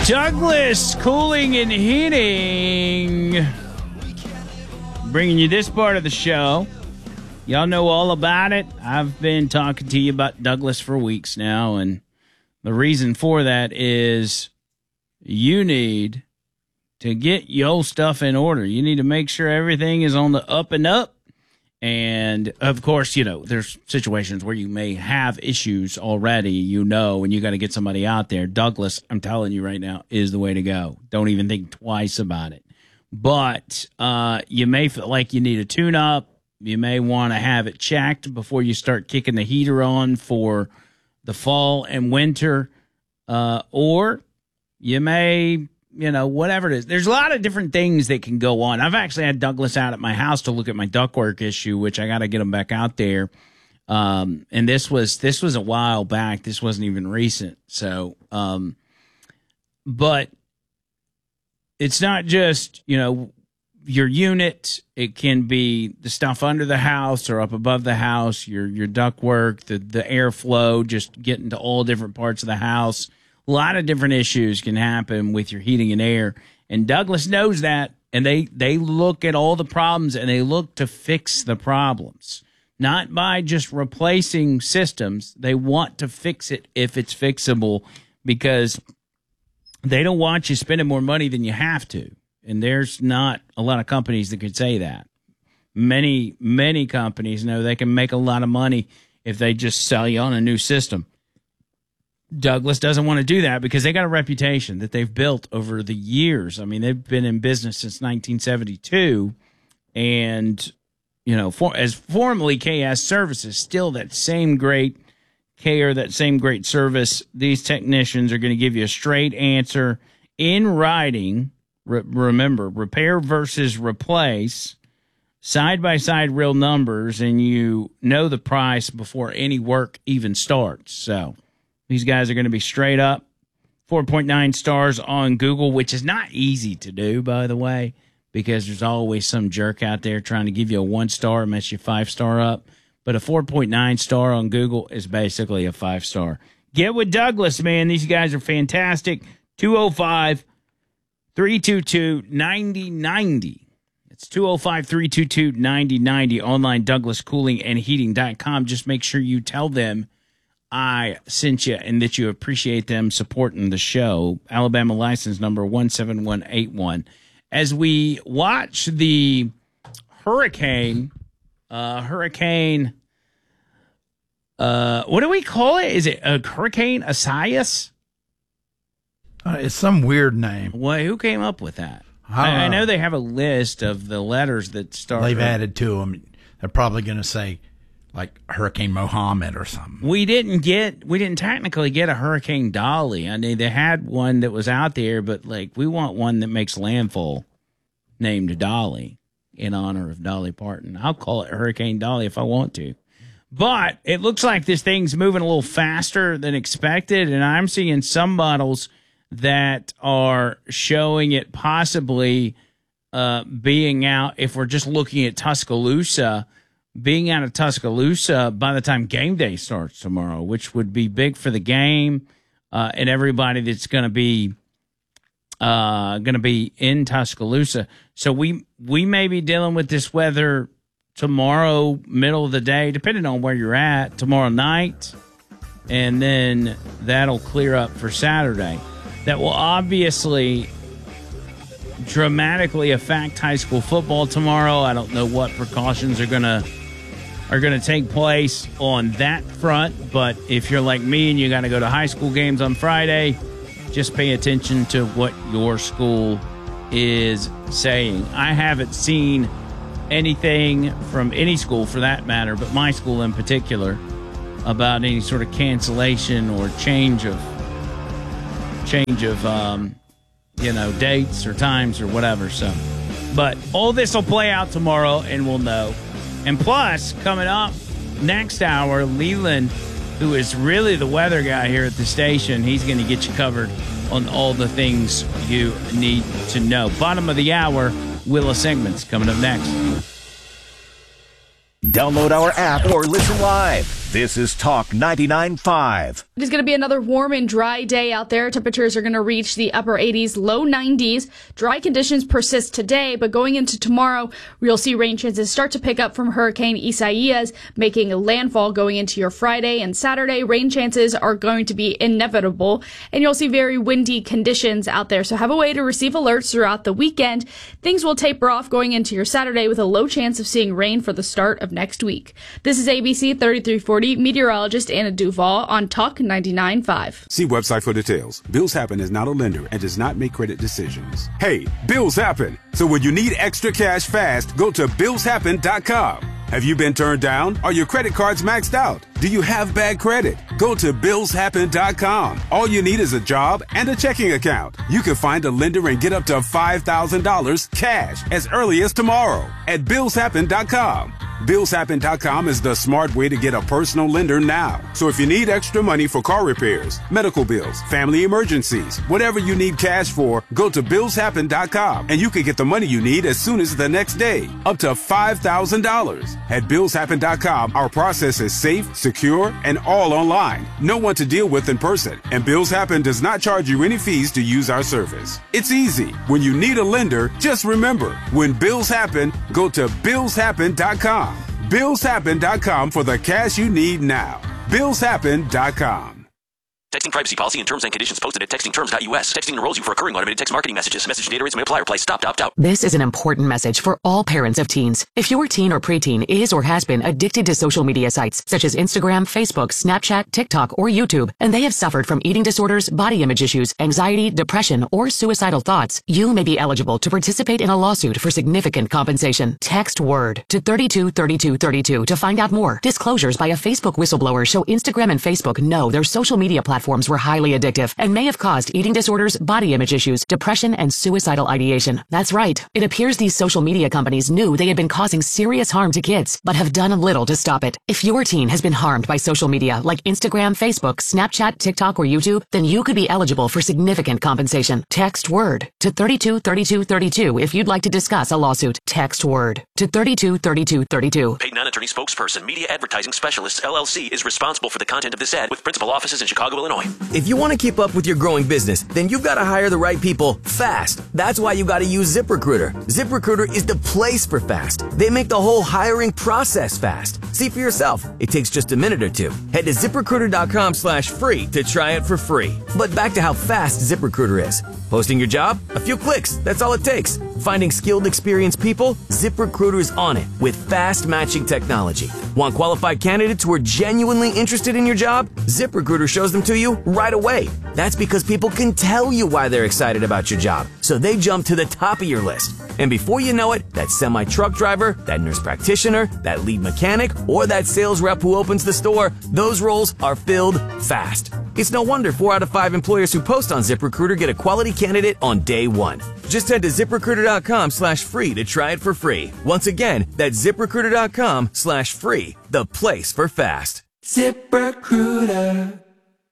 Douglas Cooling and Heating, bringing you this part of the show. Y'all know all about it. I've been talking to you about Douglas for weeks now, and the reason for that is you need to get your stuff in order. You need to make sure everything is on the up and up. And, of course, you know, there's situations where you may have issues already, you know, and you got to get somebody out there. Douglas, I'm telling you right now, is the way to go. Don't even think twice about it. But you may feel like you need a tune-up. You may want to have it checked before you start kicking the heater on for the fall and winter. Or you may, you know, whatever it is. There's a lot of different things that can go on. I've actually had Douglas out at my house to look at my ductwork issue, which I got to get him back out there. And this was a while back. This wasn't even recent. So, but it's not just, you know, your unit. It can be the stuff under the house or up above the house, your ductwork, the airflow, just getting to all different parts of the house. A lot of different issues can happen with your heating and air, and Douglas knows that, and they look at all the problems, and they look to fix the problems, not by just replacing systems. They want to fix it if it's fixable, because they don't want you spending more money than you have to, and there's not a lot of companies that could say that. Many companies know they can make a lot of money if they just sell you on a new system. Douglas doesn't want to do that because they got a reputation that they've built over the years. I mean, they've been in business since 1972, and, you know, as formerly KS Services, still that same great care, that same great service. These technicians are going to give you a straight answer in writing. Remember, repair versus replace, side-by-side real numbers, and you know the price before any work even starts. So these guys are going to be straight up. 4.9 stars on Google, which is not easy to do, by the way, because there's always some jerk out there trying to give you a 1-star and mess you 5-star up. But a 4.9 star on Google is basically a 5-star. Get with Douglas, man. These guys are fantastic. 205-322-9090. It's 205-322-9090. Online, DouglasCoolingandHeating.com. Just make sure you tell them I sent you and that you appreciate them supporting the show. Alabama license number 17181. As we watch the hurricane, what do we call it? Is it a Hurricane Isaias? It's some weird name. Well, who came up with that? I know they have a list of the letters that start. They've added to them. They're probably going to say, like, Hurricane Mohammed or something. We didn't technically get a Hurricane Dolly. I mean, they had one that was out there, but, like, we want one that makes landfall named Dolly in honor of Dolly Parton. I'll call it Hurricane Dolly if I want to. But it looks like this thing's moving a little faster than expected, and I'm seeing some models that are showing it possibly being out, if we're just looking at Tuscaloosa, being out of Tuscaloosa by the time game day starts tomorrow, which would be big for the game and everybody that's going to be in Tuscaloosa. So we may be dealing with this weather tomorrow, middle of the day, depending on where you're at, tomorrow night, and then that'll clear up for Saturday. That will obviously dramatically affect high school football tomorrow. I don't know what precautions are gonna take place on that front, but if you're like me and you got to go to high school games on Friday, just pay attention to what your school is saying. I haven't seen anything from any school for that matter, but my school in particular, about any sort of cancellation or change of dates or times or whatever. So, but all this will play out tomorrow and we'll know. And plus, coming up next hour, Leland, who is really the weather guy here at the station, he's going to get you covered on all the things you need to know. Bottom of the hour, Willa Segments coming up next. Download our app or listen live. This is Talk 99.5. It is going to be another warm and dry day out there. Temperatures are going to reach the upper 80s, low 90s. Dry conditions persist today, but going into tomorrow, you'll see rain chances start to pick up from Hurricane Isaias, making a landfall going into your Friday and Saturday. Rain chances are going to be inevitable, and you'll see very windy conditions out there. So have a way to receive alerts throughout the weekend. Things will taper off going into your Saturday with a low chance of seeing rain for the start of next week. This is ABC 3340 meteorologist Anna Duval on Talk 99.5. See website for details. Bills Happen is not a lender and does not make credit decisions. Hey, bills happen. So when you need extra cash fast, go to billshappen.com. Have you been turned down? Are your credit cards maxed out? Do you have bad credit? Go to billshappen.com. All you need is a job and a checking account. You can find a lender and get up to $5,000 cash as early as tomorrow at billshappen.com. Billshappen.com is the smart way to get a personal lender now. So if you need extra money for car repairs, medical bills, family emergencies, whatever you need cash for, go to billshappen.com and you can get the money you need as soon as the next day, up to $5,000. At billshappen.com, our process is safe, secure, and all online. No one to deal with in person. And Bills Happen does not charge you any fees to use our service. It's easy. When you need a lender, just remember, when bills happen, go to billshappen.com. Billshappen.com for the cash you need now. Billshappen.com. Texting privacy policy and terms and conditions posted at textingterms.us. Texting enrolls you for recurring automated text marketing messages. Message data rates may apply. Reply stop to opt out. This is an important message for all parents of teens. If your teen or preteen is or has been addicted to social media sites such as Instagram, Facebook, Snapchat, TikTok, or YouTube, and they have suffered from eating disorders, body image issues, anxiety, depression, or suicidal thoughts, you may be eligible to participate in a lawsuit for significant compensation. Text WORD to 323232 to find out more. Disclosures by a Facebook whistleblower show Instagram and Facebook know their social media platforms were highly addictive and may have caused eating disorders, body image issues, depression, and suicidal ideation. That's right. It appears these social media companies knew they had been causing serious harm to kids, but have done little to stop it. If your teen has been harmed by social media like Instagram, Facebook, Snapchat, TikTok, or YouTube, then you could be eligible for significant compensation. Text WORD to 323232 if you'd like to discuss a lawsuit. Text WORD to 323232. Paid non-attorney spokesperson, Media Advertising Specialists, LLC, is responsible for the content of this ad with principal offices in Chicago, Illinois. If you want to keep up with your growing business, then you've got to hire the right people fast. That's why you got to use ZipRecruiter. ZipRecruiter is the place for fast. They make the whole hiring process fast. See for yourself. It takes just a minute or two. Head to ZipRecruiter.com/free to try it for free. But back to how fast ZipRecruiter is. Posting your job? A few clicks. That's all it takes. Finding skilled, experienced people? ZipRecruiter is on it with fast matching technology. Want qualified candidates who are genuinely interested in your job? ZipRecruiter shows them to you right away. That's because people can tell you why they're excited about your job, so they jump to the top of your list. And before you know it, that semi-truck driver, that nurse practitioner, that lead mechanic, or that sales rep who opens the store, those roles are filled fast. It's no wonder 4 out of 5 employers who post on ZipRecruiter get a quality candidate on day one. Just head to ZipRecruiter.com/free to try it for free. Once again, that's ZipRecruiter.com/free, the place for fast. ZipRecruiter.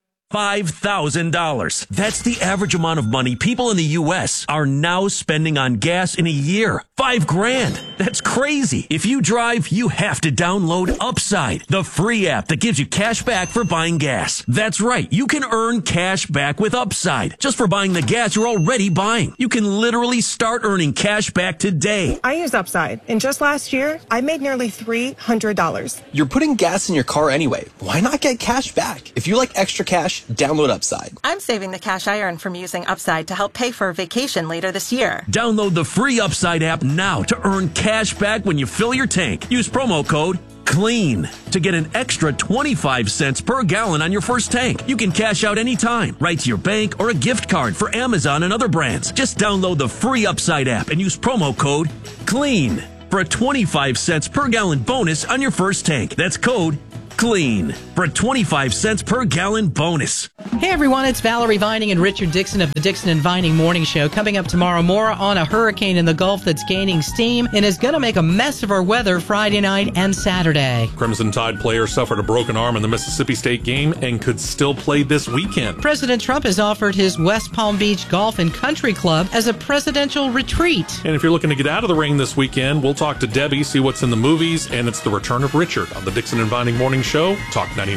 $5,000. That's the average amount of money people in the U.S. are now spending on gas in a year. $5,000. That's crazy. If you drive, you have to download Upside, the free app that gives you cash back for buying gas. That's right. You can earn cash back with Upside just for buying the gas you're already buying. You can literally start earning cash back today. I use Upside, and just last year, I made nearly $300. You're putting gas in your car anyway. Why not get cash back? If you like extra cash, download Upside. I'm saving the cash I earn from using Upside to help pay for a vacation later this year. Download the free Upside app now to earn cash back when you fill your tank. Use promo code CLEAN to get an extra 25 cents per gallon on your first tank. You can cash out anytime, right to your bank or a gift card for Amazon and other brands. Just download the free Upside app and use promo code CLEAN for a 25 cents per gallon bonus on your first tank. That's code CLEAN for a 25 cents per gallon bonus. Hey everyone, it's Valerie Vining and Richard Dixon of the Dixon and Vining Morning Show. Coming up tomorrow, more on a hurricane in the Gulf that's gaining steam and is going to make a mess of our weather Friday night and Saturday. Crimson Tide player suffered a broken arm in the Mississippi State game and could still play this weekend. President Trump has offered his West Palm Beach Golf and Country Club as a presidential retreat. And if you're looking to get out of the rain this weekend, we'll talk to Debbie, see what's in the movies, and it's the return of Richard on the Dixon and Vining Morning Show show, Talk 99.5.